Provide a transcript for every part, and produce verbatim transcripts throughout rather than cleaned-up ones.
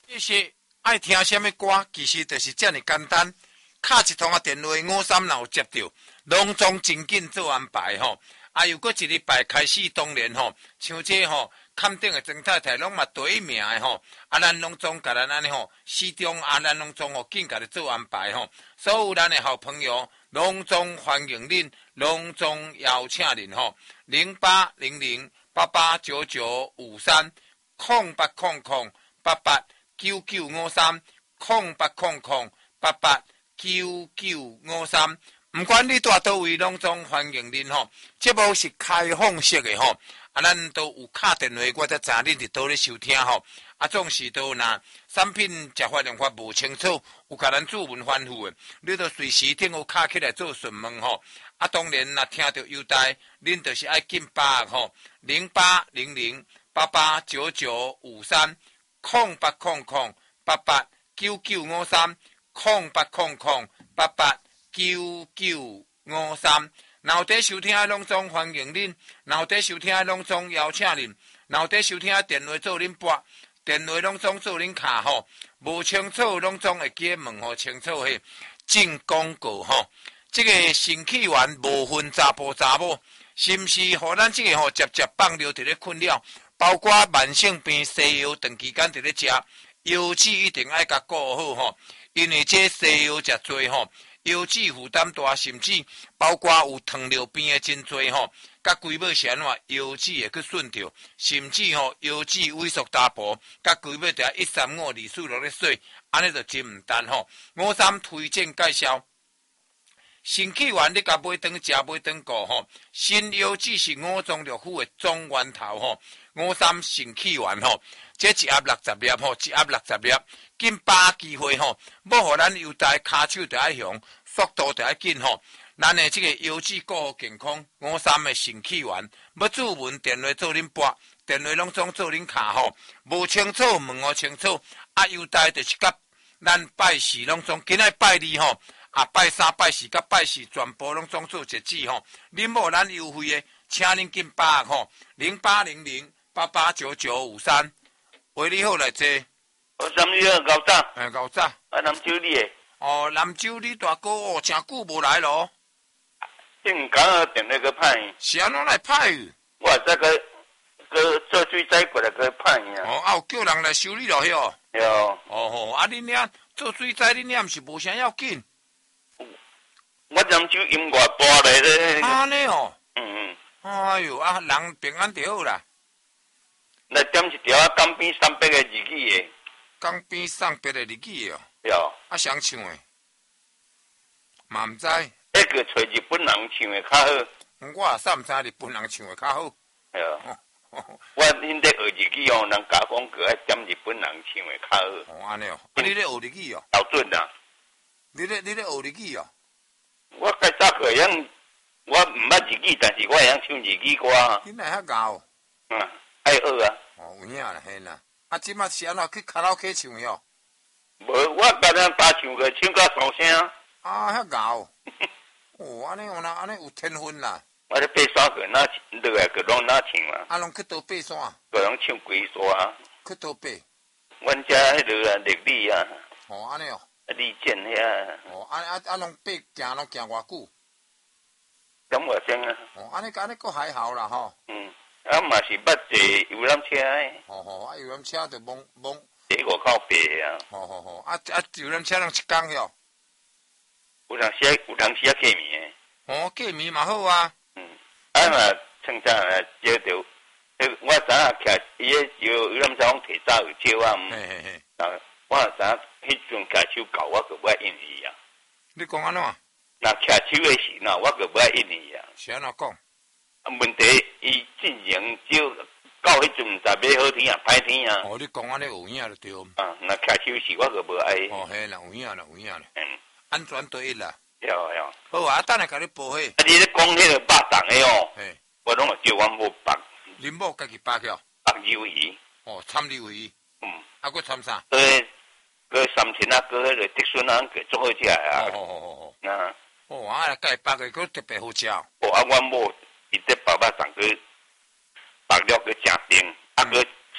其实爱听什么歌，其实就是这么简单。敲一通啊电话，五三若有接到，拢总真紧做安排吼。啊，又过一礼拜开始，当然吼，像这吼，坎顶的曾太太拢嘛第一名的吼。啊，咱拢总甲咱安尼吼，始终啊，咱拢总吼紧甲你做安排吼。所有咱的好朋友，拢总欢迎恁，拢总邀请恁吼。零八零零八八九九五三空八空空八八九九五三空八空空八八九九五三，唔管你住倒位，拢总欢迎恁吼。节目是开放式的吼，啊，咱都有敲电话，我才知恁伫倒咧收听吼。啊，总是都若产品食法用法无清楚，有甲咱注文反复的，你都随时顶有敲起来做询问吼。啊，当然若听到优待，恁就是爱紧把握吼，零八零零八八九九五三空八空空八八九九五三空八空空八八九九五三。然后在收听的拢总欢迎恁，然后在收听的拢总邀请恁，然后在收听的电话做恁拨，电话拢总做恁卡吼，无清楚拢总会记问吼清楚嘿。进广告吼，这个新起源无分查甫查某，是毋是？互咱这个吼直接放尿伫咧困扰，包括慢性病、西药长期间伫咧食，腰子一定爱甲顾好吼，因为这西药食多吼。腰子负担大，甚至包括有糖尿病的真多吼，甲规尾是安怎腰子会去顺着，甚至吼腰子萎缩大婆，甲规尾就一三五二四六咧说，安尼就真毋单吼。五三推荐介绍，新起源你甲买顿食买顿过吼，新腰子是五脏六腑的总源头吼。五三新起源吼，这一盒六十粒吼，一盒六十粒。紧把握机会吼，要互咱优待骹手就爱响，速度就爱紧吼。咱的这个腰子顾好健康，五三的新起源，要注文电话做恁拨，电话拢总做恁卡吼。无清楚问我清楚，啊优待就是甲咱拜四拢总，今仔拜二吼，啊拜三拜四甲拜四全部拢总做一指吼。恁无咱优惠的，请恁紧把握吼，零八零零八八九九五三，为你好来坐。 我什么嘢高早？ 哎，高早。 啊，南州你诶？ 哦，南州你大哥哦，真久无来咯。 正刚啊，电话个歹。 是安怎来歹？ 我这个个做水灾过来个歹呀。 哦，啊有叫人来修理咯，迄哦。 对哦。 哦吼，啊恁遐做水灾，恁遐毋是无啥要紧。 我南州因外大来咧。 安尼哦。 嗯嗯。 哎哟，啊人平安就好啦。 来点一条啊，江边三百个日语诶。 江边送别的日记哦， 哟， 啊，谁唱的？嘛唔知。 迄个找日本人唱的较好。 我也啥唔知日本人唱的较好。 哟，我因咧学日语哦，人甲讲过爱点日本人唱的较好。 哦，安尼哦，啊，你咧学日语哦？ 老准啊。 你咧你咧学日语哦？ 我介早个样，我毋捌日语，但是我会晓唱日语歌。 你哪遐教？ 嗯，爱学啊。 哦，有影啦，嘿啦。啊，即马是安怎去卡拉 OK 唱的哦？ 无，我甲咱搭唱个唱甲沙声。 啊，遐高！哦，安尼有啦，安尼有天分啦。 我咧爬山个哪落来个拢哪唱啊？ 啊，拢去倒爬山？ 个拢唱龟山。 去倒爬？ 阮遮迄落啊，历史啊。 哦，安尼哦。 啊，李健遐。 哦，啊啊啊，拢爬行拢行偌久？ 咁外钟啊。 哦，安尼安尼佫还好啦吼。 嗯。啊，嘛是捌坐游览车诶。 吼吼，啊游览车就懵懵。 伫外口爬啊。 吼吼吼，啊啊游览车人一工哟。 有人写，有人写过暝诶。 哦，过暝嘛好啊。 嗯。啊嘛，趁早啊，招着，迄我知影徛伊个招游览车讲提早有招啊。 嘿嘿嘿。 啊，我知影迄阵徛手搞，我个不爱应伊啊。 你讲安怎？ 若徛手诶时，那我个不爱应伊啊。 是安怎讲？ 问题伊进行就到迄阵，毋知要好天啊，歹天啊。 哦，你讲安尼有影就对。 啊，若徛手时我个无爱。 哦，嘿啦，有影啦，有影啦。 嗯。 安全第一啦。 对啊。 好啊，等下甲你报迄。 啊，你咧讲迄个肉粽诶哦。 嘿。 我拢会叫阮某绑。 恁某家己绑去哦。 绑鱿鱼。 哦，参鱿鱼。 嗯。 啊，佫参啥？ 呃，个三千啊，个迄个竹笋啊，个做好食啊。 哦哦哦哦。啊。 哦，啊，家绑个佫特别好食。哦， 啊，阮某伊伫包肉粽个绑了个正甜，啊个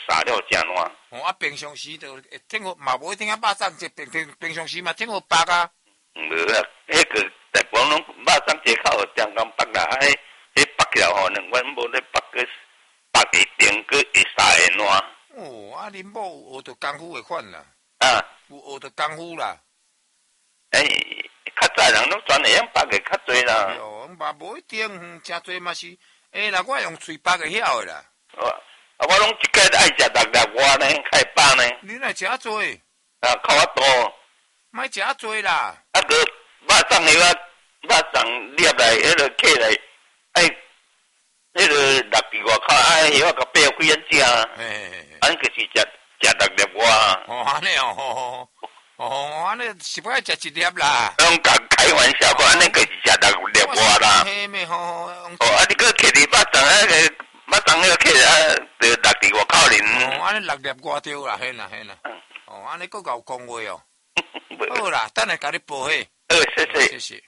杀了真烂。 哦，啊，平常时就听我嘛无一定啊，肉粽节平平平常时嘛听我白啊。 无啊，迄个大部分拢肉粽节口刚刚白啦，迄迄白起来吼，两阮无咧白个白个顶个会杀会烂。 哦，啊，恁某学着功夫会款啦， 啊， 有学着功夫啦。 诶、欸，较早人拢专会晓白个较侪啦。 哦，嘛无一定，诚侪嘛是，诶、欸，啦，我用嘴白个晓的啦。 啊，啊，我拢一个爱食六粒外呢，开饱呢。 你若食啊多？ 啊，靠我多。 莫食啊多啦。 啊个肉粽迄个肉粽捏来，迄个起来，哎，迄个六伫外口，哎，迄个甲掰开安食。 嘿， 咱就是食食六粒外。 哦，安尼哦，哦，哦，安尼是不爱食一粒啦。 拢甲开玩笑，无安尼就是食六粒外啦。 嘿咩吼？ 哦，啊，你个起伫肉粽啊个肉粽迄个起啊，就六伫外口啉。 哦，安尼六粒外对啦，嘿啦嘿啦。哦，安尼佫有讲话哦。好啦，等下甲你报嘿。 好，谢谢。 谢谢。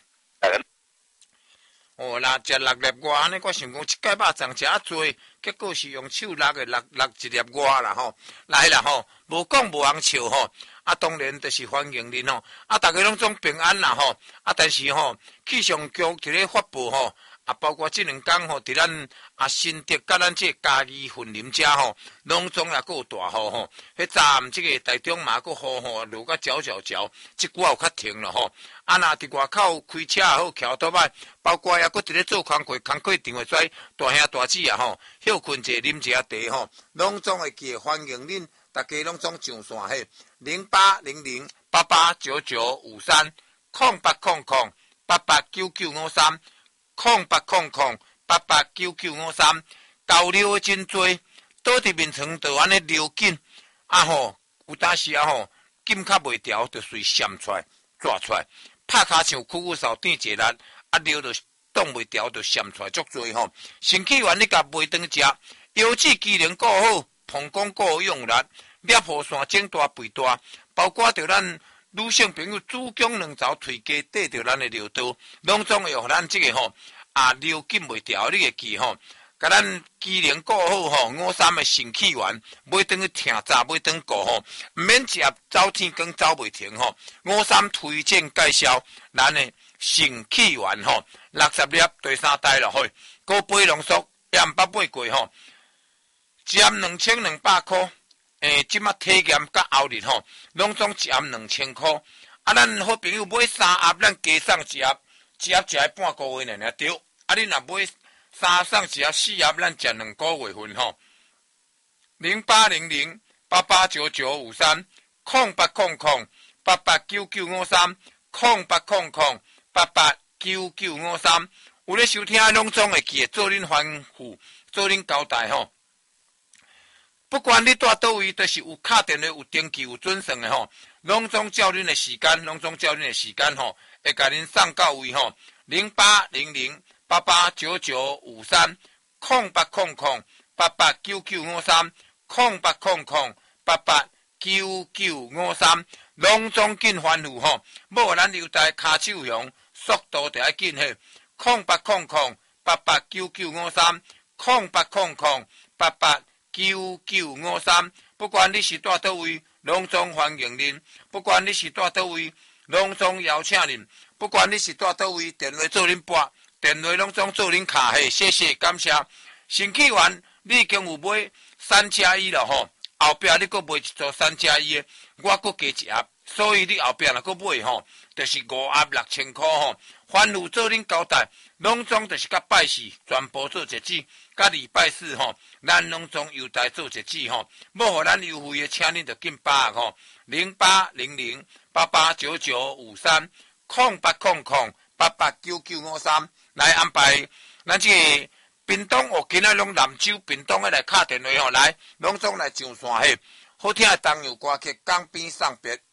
哦，若食六粒外，安尼我想讲一摆肉粽食啊多，结果是用手六个六六一粒外啦吼。来啦吼，无讲无人笑吼。啊，当然就是欢迎恁吼。啊，逐个拢总平安啦吼。啊，但是吼，气象局伫咧发布吼。啊，包括即两天吼，伫咱啊新竹甲咱即个嘉义云林遮吼，拢总也佫有大雨吼。迄站即个台中嘛佫雨吼，落甲搅搅搅，即久有较停了吼。啊，若伫外口开车也好，桥倒摆，包括也佫伫咧做工课，工课场诶跩大兄大姊啊吼，休困者啉一下茶吼，拢总会记欢迎恁，大家拢总上线嘿，零八零零八八九九五三，空八空空八八九九五三。空八空空八八九九五三，交流的真多，倒伫面床就安尼流紧，啊吼，有当时啊吼，紧较袂调，就随闪出来，抓出来，拍骹像苦苦扫垫一力，啊流就挡袂调，就闪出来足多吼。身体原你甲袂当食，腰子机能顾好，膀胱顾好用力，裂雨伞整大肥大，包括着咱。女性朋友子宫两槽腿加缀着咱的尿道，拢总会互咱即个吼啊流紧袂调，你会记吼，甲咱机能顾好吼，五三的肾气丸，每顿去听早，每顿顾吼，毋免食走天光走袂停吼。五三推荐介绍咱的肾气丸吼，六十粒第三代落去，高杯浓缩一万八八过吼，一盒两千两百块。诶，即马体验甲后日吼，拢总一盒两千块。啊，咱好朋友买三盒，咱加送一盒，一盒食半个月呢，对。啊，你若买三送一盒四盒，咱食两个月份吼。零八零零八八九九五三，空八空空八八九九五三，空八空空八八九九五三。有咧收听拢总会记，做恁吩咐，做恁交代吼。不管你住倒位，都、就是有敲电话、有登记、有准算的吼，拢总照恁的时间，拢总照恁的时间吼，会甲恁送到位吼。零八零零八八九九五三，空八空空八八九九五三，空八空空八八九九五三，拢总紧欢呼吼。无咱留在骹手上，速度就要紧嘿。空八空空八八九九五三，空八空空八八。九九五三，不管你是住倒位，拢总欢迎恁；不管你是住倒位，拢总邀请恁；不管你是住倒位，电话做恁拨，电话拢总做恁卡嘿。谢谢，感谢。新起源你已经有买三加一了吼，后壁你阁买一组三加一的，我阁加一盒，所以你后壁若阁买吼，就是五盒六千块吼。番薯做恁交代，拢总就是甲拜四全部做一子。甲礼拜四吼，咱拢总优待做一次吼，要互咱优惠的，请恁就紧把握吼，零八零零八八九九五三，空八空空八八九九五三来安排。咱这个屏东哦，今仔拢南州屏东的来敲电话吼，来拢总来上线嘿，好听的东洋歌曲港边送别。